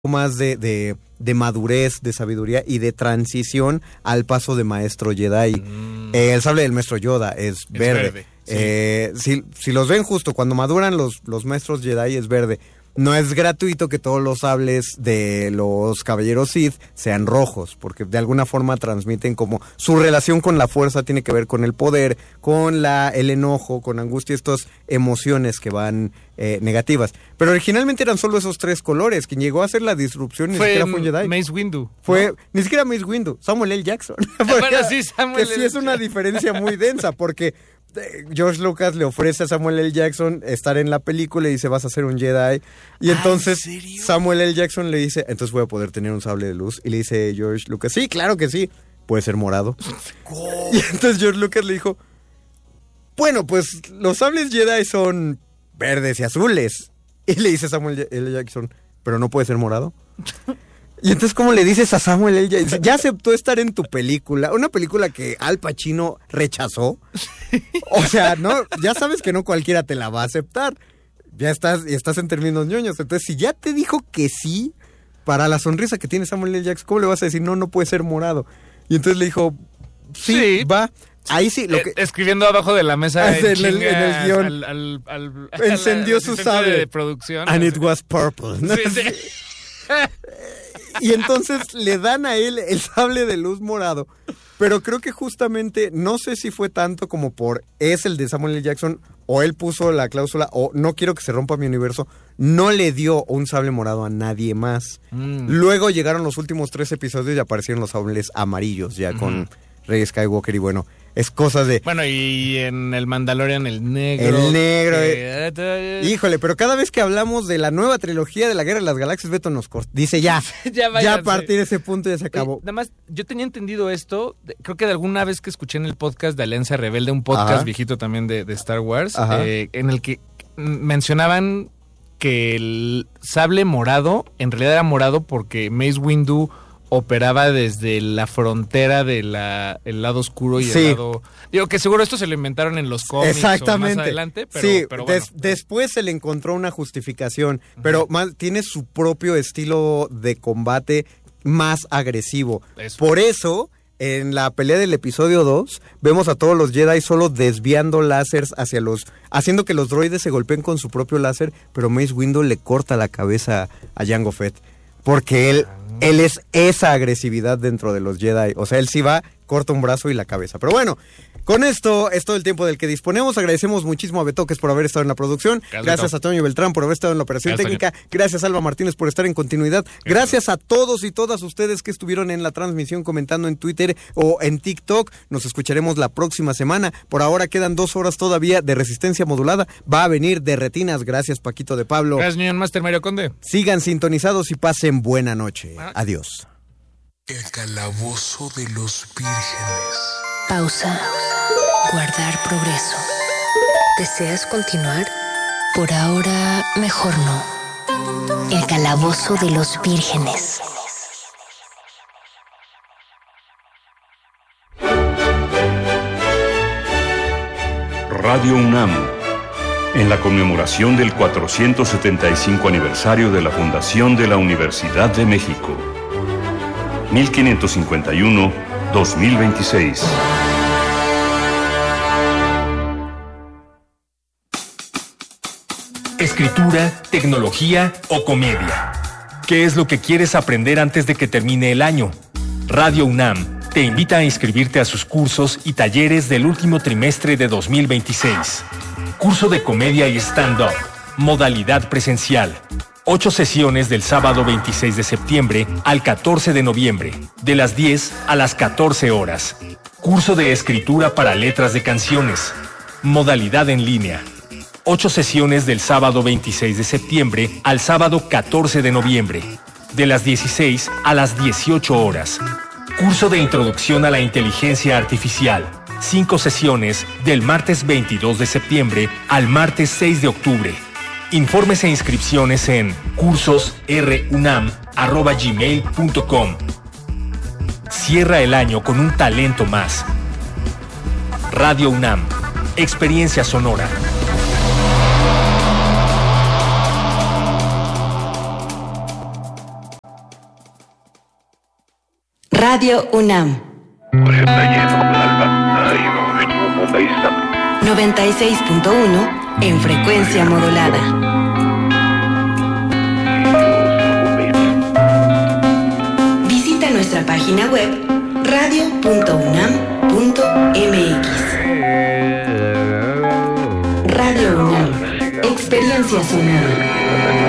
más de madurez, de sabiduría y de transición al paso de maestro Jedi. El sable del maestro Yoda es verde. Sí. Si los ven justo cuando maduran los maestros Jedi es verde. No es gratuito que todos los sables de los caballeros Sith sean rojos, porque de alguna forma transmiten como su relación con la fuerza tiene que ver con el poder, con el enojo, con angustia, estas emociones que van negativas. Pero originalmente eran solo esos 3 colores. Quien llegó a hacer la disrupción ni siquiera fue un Jedi. Mace Windu. Ni siquiera Mace Windu, Samuel L. Jackson. Bueno, sí, Samuel que sí es una diferencia muy densa, porque George Lucas le ofrece a Samuel L. Jackson estar en la película y dice, vas a ser un Jedi. Y entonces Samuel L. Jackson le dice, entonces voy a poder tener un sable de luz. Y le dice George Lucas, sí, claro que sí, puede ser morado. Y entonces George Lucas le dijo, bueno, pues los sables Jedi son verdes y azules. Y le dice Samuel L. Jackson, pero no puede ser morado. Y entonces, ¿cómo le dices a Samuel L. Jackson? Ya aceptó estar en tu película, una película que Al Pacino rechazó. O sea, no, ya sabes que no cualquiera te la va a aceptar. Ya estás en términos ñoños. Entonces, si ya te dijo que sí, para la sonrisa que tiene Samuel L. Jackson, ¿cómo le vas a decir no puede ser morado? Y entonces le dijo, sí. Va. Ahí sí, escribiendo abajo de la mesa en el guión. Encendió su sable de producción. And it was purple, ¿no? Sí. Y entonces le dan a él el sable de luz morado. Pero creo que justamente, no sé si fue tanto como es el de Samuel L. Jackson, o él puso la cláusula, o no quiero que se rompa mi universo, no le dio un sable morado a nadie más. Luego llegaron los últimos 3 episodios y aparecieron los sables amarillos, ya con Rey Skywalker, y bueno, es cosa de... Bueno, y en el Mandalorian el negro. El negro. Híjole, pero cada vez que hablamos de la nueva trilogía de la Guerra de las Galaxias, Beto nos dice ya a partir de ese punto ya se acabó. Nada más, yo tenía entendido esto, creo que de alguna vez que escuché en el podcast de Alianza Rebelde, un podcast viejito también de Star Wars, en el que mencionaban que el sable morado, en realidad era morado porque Mace Windu operaba desde la frontera del lado oscuro y el lado... Digo que seguro esto se lo inventaron en los cómics. Exactamente. O más adelante, pero bueno. Después se le encontró una justificación, pero tiene su propio estilo de combate más agresivo. Por eso, en la pelea del episodio 2, vemos a todos los Jedi solo desviando láseres haciendo que los droides se golpeen con su propio láser, pero Mace Windu le corta la cabeza a Jango Fett, porque él es esa agresividad dentro de los Jedi. O sea, él sí va, corta un brazo y la cabeza. Pero bueno, con esto es todo el tiempo del que disponemos. Agradecemos muchísimo a Betoques por haber estado en la producción. Gracias a Toño Beltrán por haber estado en la operación técnica. Gracias a Alba Martínez por estar en continuidad. Gracias a todos y todas ustedes que estuvieron en la transmisión comentando en Twitter o en TikTok. Nos escucharemos la próxima semana. Por ahora quedan 2 horas todavía de resistencia modulada. Va a venir de Retinas. Gracias, Paquito de Pablo. Gracias, Union Master Mario Conde. Sigan sintonizados y pasen buena noche. Adiós. El calabozo de los vírgenes. Pausa. Guardar progreso. ¿Deseas continuar? Por ahora, mejor no. El calabozo de los vírgenes. Radio UNAM, en la conmemoración del 475 aniversario de la fundación de la Universidad de México. 1551-2026. Escritura, tecnología o comedia. ¿Qué es lo que quieres aprender antes de que termine el año? Radio UNAM te invita a inscribirte a sus cursos y talleres del último trimestre de 2026. Curso de comedia y stand-up. Modalidad presencial. 8 sesiones del sábado 26 de septiembre al 14 de noviembre, de las 10 a las 14 horas. Curso de escritura para letras de canciones. Modalidad en línea. 8 sesiones del sábado 26 de septiembre al sábado 14 de noviembre, de las 16 a las 18 horas. Curso de introducción a la inteligencia artificial. 5 sesiones del martes 22 de septiembre al martes 6 de octubre. Informes e inscripciones en cursosrunam@gmail.com. Cierra el año con un talento más. Radio UNAM. Experiencia sonora. Radio UNAM. 96.1 en frecuencia modulada. Visita nuestra página web radio.unam.mx. Radio UNAM, experiencia sonora.